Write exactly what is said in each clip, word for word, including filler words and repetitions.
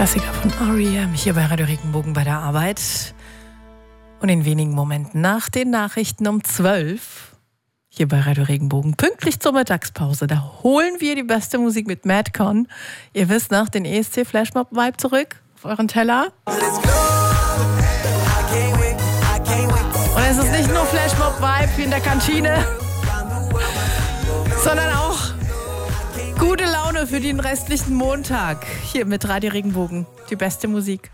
Klassiker von R E M hier bei Radio Regenbogen bei der Arbeit. Und in wenigen Momenten nach den Nachrichten um zwölf hier bei Radio Regenbogen, pünktlich zur Mittagspause, da holen wir die beste Musik mit Madcon. Ihr wisst, nach den E S C Flashmob Vibe zurück auf euren Teller. Und es ist nicht nur Flashmob Vibe wie in der Kantine, sondern auch gute Laune für den restlichen Montag. Hier mit Radio Regenbogen. Die beste Musik.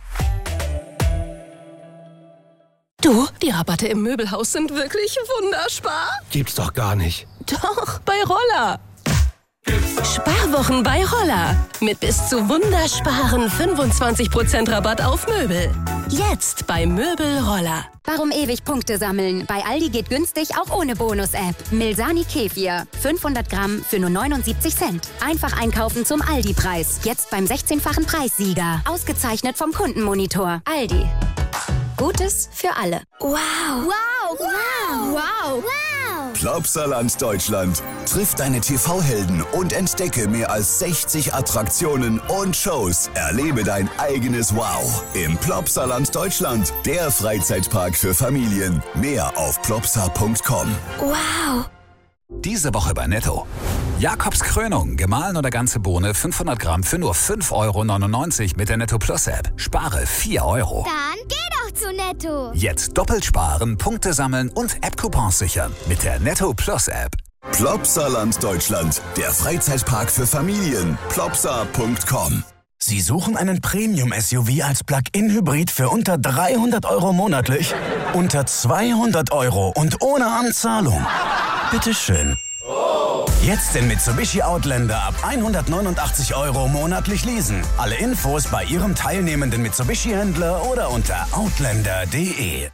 Du, die Rabatte im Möbelhaus sind wirklich wunderbar. Gibt's doch gar nicht. Doch, bei Roller. Sparwochen bei Roller. Mit bis zu wundersparen fünfundzwanzig Prozent Rabatt auf Möbel. Jetzt bei Möbel Roller. Warum ewig Punkte sammeln? Bei Aldi geht günstig auch ohne Bonus-App. Milsani Kefir. fünfhundert Gramm für nur neunundsiebzig Cent. Einfach einkaufen zum Aldi-Preis. Jetzt beim sechzehnfachen Preissieger. Ausgezeichnet vom Kundenmonitor. Aldi. Gutes für alle. Wow. Wow. Wow. Wow. Wow. Plopsaland Deutschland. Triff deine T V-Helden und entdecke mehr als sechzig Attraktionen und Shows. Erlebe dein eigenes Wow im Plopsaland Deutschland. Der Freizeitpark für Familien. Mehr auf plopsa punkt com. Wow. Diese Woche bei Netto. Jakobs Krönung, gemahlen oder ganze Bohne, fünfhundert Gramm für nur fünf Euro neunundneunzig mit der Netto Plus App. Spare vier Euro. Dann geh doch zu Netto. Jetzt doppelt sparen, Punkte sammeln und App-Coupons sichern mit der Netto Plus App. Plopsaland Deutschland, der Freizeitpark für Familien. plopsa punkt com. Sie suchen einen Premium-S U V als Plug-in-Hybrid für unter dreihundert Euro monatlich? Unter zweihundert Euro und ohne Anzahlung? Bitteschön. Jetzt den Mitsubishi Outlander ab hundertneunundachtzig Euro monatlich leasen. Alle Infos bei Ihrem teilnehmenden Mitsubishi-Händler oder unter outlander punkt de.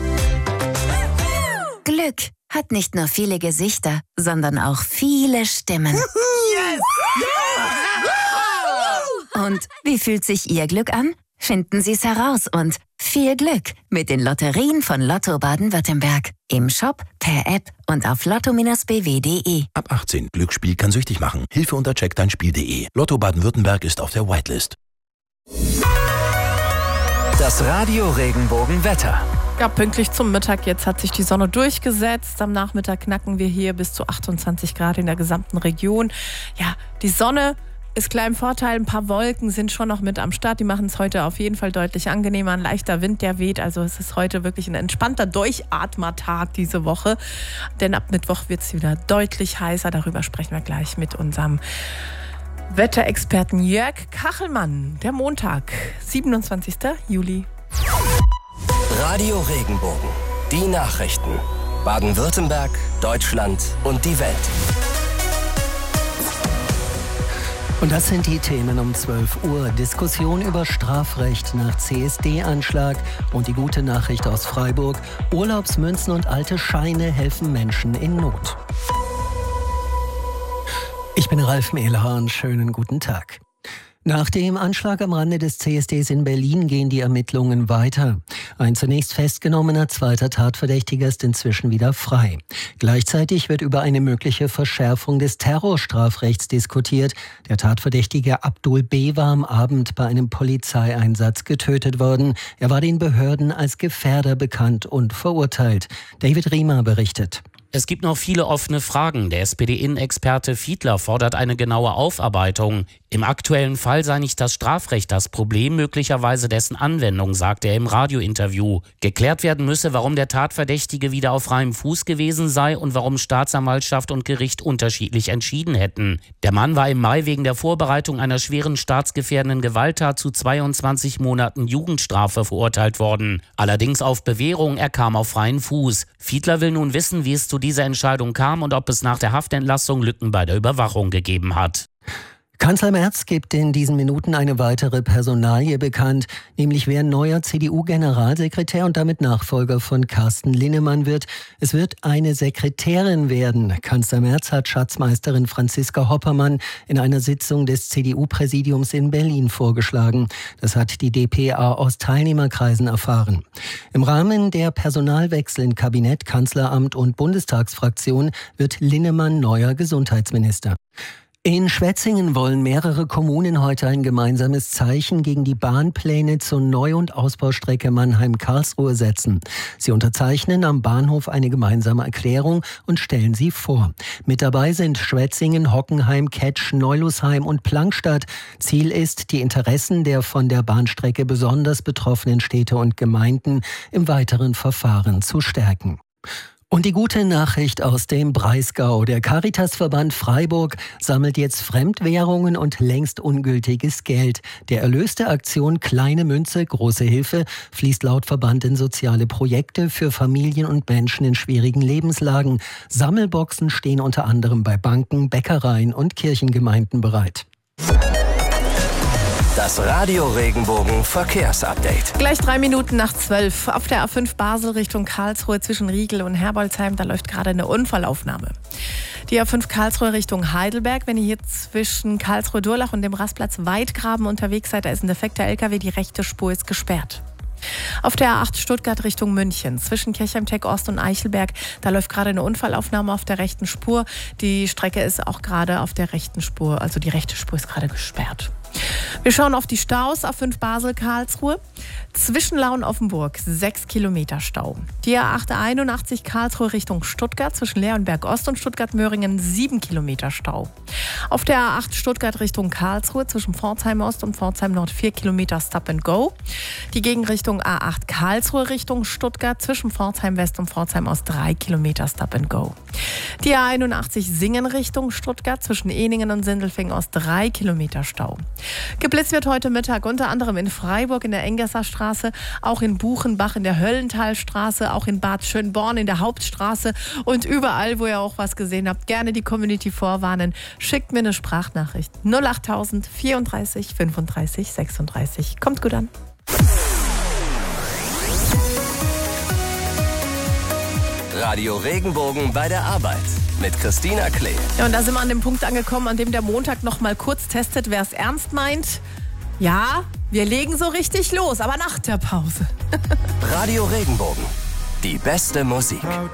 Glück hat nicht nur viele Gesichter, sondern auch viele Stimmen. Yes! Und wie fühlt sich Ihr Glück an? Finden Sie es heraus und viel Glück mit den Lotterien von Lotto Baden-Württemberg. Im Shop, per App und auf lotto b w punkt de. Ab achtzehn. Glücksspiel kann süchtig machen. Hilfe unter check dein spiel punkt de. Lotto Baden-Württemberg ist auf der Whitelist. Das Radio Regenbogen Wetter. Ja, pünktlich zum Mittag. Jetzt hat sich die Sonne durchgesetzt. Am Nachmittag knacken wir hier bis zu achtundzwanzig Grad in der gesamten Region. Ja, die Sonne ist klar im Vorteil. Ein paar Wolken sind schon noch mit am Start. Die machen es heute auf jeden Fall deutlich angenehmer. Ein leichter Wind, der weht. Also es ist heute wirklich ein entspannter Durchatmertag diese Woche. Denn ab Mittwoch wird es wieder deutlich heißer. Darüber sprechen wir gleich mit unserem Wetterexperten Jörg Kachelmann. Der Montag, siebenundzwanzigsten Juli. Radio Regenbogen. Die Nachrichten. Baden-Württemberg, Deutschland und die Welt. Und das sind die Themen um zwölf Uhr. Diskussion über Strafrecht nach C S D-Anschlag und die gute Nachricht aus Freiburg. Urlaubsmünzen und alte Scheine helfen Menschen in Not. Ich bin Ralf Mehlhahn. Schönen guten Tag. Nach dem Anschlag am Rande des C S Ds in Berlin gehen die Ermittlungen weiter. Ein zunächst festgenommener zweiter Tatverdächtiger ist inzwischen wieder frei. Gleichzeitig wird über eine mögliche Verschärfung des Terrorstrafrechts diskutiert. Der Tatverdächtige Abdul B. war am Abend bei einem Polizeieinsatz getötet worden. Er war den Behörden als Gefährder bekannt und verurteilt. David Riemer berichtet. Es gibt noch viele offene Fragen. Der S P D-Innenexperte Fiedler fordert eine genaue Aufarbeitung. Im aktuellen Fall sei nicht das Strafrecht das Problem, möglicherweise dessen Anwendung, sagt er im Radiointerview. Geklärt werden müsse, warum der Tatverdächtige wieder auf freiem Fuß gewesen sei und warum Staatsanwaltschaft und Gericht unterschiedlich entschieden hätten. Der Mann war im Mai wegen der Vorbereitung einer schweren staatsgefährdenden Gewalttat zu zweiundzwanzig Monaten Jugendstrafe verurteilt worden. Allerdings auf Bewährung, er kam auf freien Fuß. Fiedler will nun wissen, wie es zu dieser Entscheidung kam und ob es nach der Haftentlassung Lücken bei der Überwachung gegeben hat. Kanzler Merz gibt in diesen Minuten eine weitere Personalie bekannt, nämlich wer neuer C D U-Generalsekretär und damit Nachfolger von Carsten Linnemann wird. Es wird eine Sekretärin werden. Kanzler Merz hat Schatzmeisterin Franziska Hoppermann in einer Sitzung des C D U-Präsidiums in Berlin vorgeschlagen. Das hat die D P A aus Teilnehmerkreisen erfahren. Im Rahmen der Personalwechsel in Kabinett, Kanzleramt und Bundestagsfraktion wird Linnemann neuer Gesundheitsminister. In Schwetzingen wollen mehrere Kommunen heute ein gemeinsames Zeichen gegen die Bahnpläne zur Neu- und Ausbaustrecke Mannheim-Karlsruhe setzen. Sie unterzeichnen am Bahnhof eine gemeinsame Erklärung und stellen sie vor. Mit dabei sind Schwetzingen, Hockenheim, Ketsch, Neulusheim und Plankstadt. Ziel ist, die Interessen der von der Bahnstrecke besonders betroffenen Städte und Gemeinden im weiteren Verfahren zu stärken. Und die gute Nachricht aus dem Breisgau. Der Caritasverband Freiburg sammelt jetzt Fremdwährungen und längst ungültiges Geld. Der Erlös der Aktion Kleine Münze, große Hilfe fließt laut Verband in soziale Projekte für Familien und Menschen in schwierigen Lebenslagen. Sammelboxen stehen unter anderem bei Banken, Bäckereien und Kirchengemeinden bereit. Das Radio Regenbogen Verkehrsupdate. Gleich drei Minuten nach zwölf. Auf der A fünf Basel Richtung Karlsruhe zwischen Riegel und Herbolzheim, da läuft gerade eine Unfallaufnahme. Die A fünf Karlsruhe Richtung Heidelberg, wenn ihr hier zwischen Karlsruhe-Durlach und dem Rastplatz Weidgraben unterwegs seid, da ist ein defekter L K W, die rechte Spur ist gesperrt. Auf der A acht Stuttgart Richtung München, zwischen Kirchheim-Tech Ost und Eichelberg, da läuft gerade eine Unfallaufnahme auf der rechten Spur. Die Strecke ist auch gerade auf der rechten Spur, also die rechte Spur ist gerade gesperrt. Wir schauen auf die Staus. A fünf Basel-Karlsruhe. Zwischen Lauen-Offenburg sechs Kilometer Stau. Die A acht einundachtzig Karlsruhe Richtung Stuttgart. Zwischen Leonberg Ost und Stuttgart-Möhringen sieben Kilometer Stau. Auf der A acht Stuttgart Richtung Karlsruhe. Zwischen Pforzheim Ost und Pforzheim Nord vier Kilometer Stop and Go. Die Gegenrichtung A acht Karlsruhe Richtung Stuttgart. Zwischen Pforzheim West und Pforzheim Ost drei Kilometer Stop and Go. Die A einundachtzig Singen Richtung Stuttgart. Zwischen Eningen und Sindelfingen Ost drei Kilometer Stau. Geblitzt wird heute Mittag unter anderem in Freiburg in der Engesser Straße, auch in Buchenbach in der Höllentalstraße, auch in Bad Schönborn in der Hauptstraße und überall, wo ihr auch was gesehen habt, gerne die Community vorwarnen. Schickt mir eine Sprachnachricht. null achttausend vierunddreißig fünfunddreißig sechsunddreißig. Kommt gut an. Radio Regenbogen bei der Arbeit mit Christina Klee. Ja, und da sind wir an dem Punkt angekommen, an dem der Montag noch mal kurz testet, wer es ernst meint. Ja, wir legen so richtig los, aber nach der Pause. Radio Regenbogen, die beste Musik.